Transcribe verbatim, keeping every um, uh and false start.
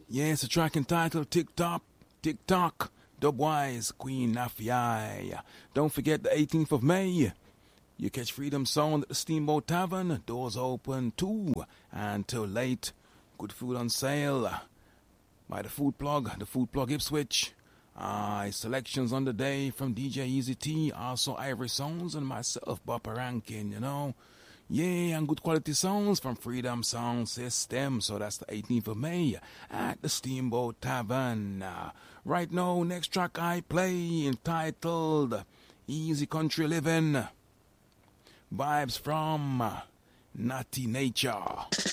Yes, the track entitled Tick Tock, Tick Tock, Dubwise, Queen Nafiai. Don't forget the eighteenth of May. You catch Freedom Sound at the Steamboat Tavern. Doors open two until late. Good food on sale by the Food Plug, the Food Plug Ipswich. Uh, selections on the day from D J Easy T, also Ivory Sounds, and myself, Bopper Rankin, you know. Yeah, and good quality sounds from Freedom Sound System. So that's the eighteenth of May at the Steamboat Tavern. Uh, right now, next track I play entitled Easy Country Living. Vibes from uh, Natty Nature.